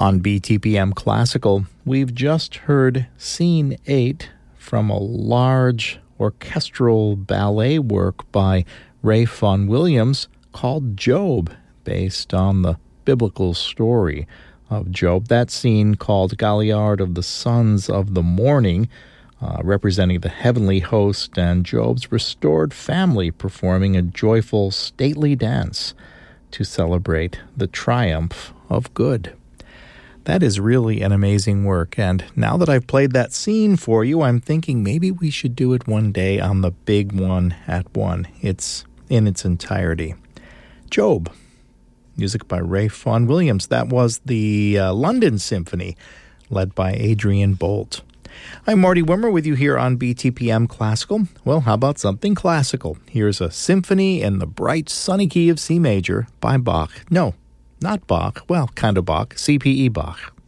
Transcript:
On BTPM Classical, we've just heard Scene 8 from a large orchestral ballet work by Ray Vaughan Williams called Job, based on the biblical story of Job. That scene, called Galliard of the Sons of the Morning, representing the heavenly host and Job's restored family performing a joyful, stately dance to celebrate the triumph of good. That is really an amazing work, and now that I've played that scene for you, I'm thinking maybe we should do it one day on the big one at one. It's in its entirety. Job, music by Ray Vaughan Williams. That was the London Symphony, led by Adrian Bolt. I'm Marty Wimmer with you here on BTPM Classical. Well, how about something classical? Here's a symphony in the bright, sunny key of C major by Bach. No, not Bach. Well, kind of Bach. C.P.E. Bach.